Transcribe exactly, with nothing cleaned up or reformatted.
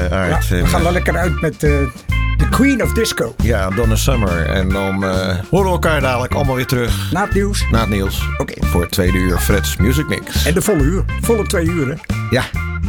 Aard. Ja, we gaan wel lekker uit met uh, The Queen of Disco. Ja, Donna Summer. En dan uh, horen we elkaar dadelijk allemaal weer terug. Na het nieuws. Na het nieuws. Oké. Okay. Voor het tweede uur Fred's Music Mix. En de volle uur. Volle twee uur, hè? Ja.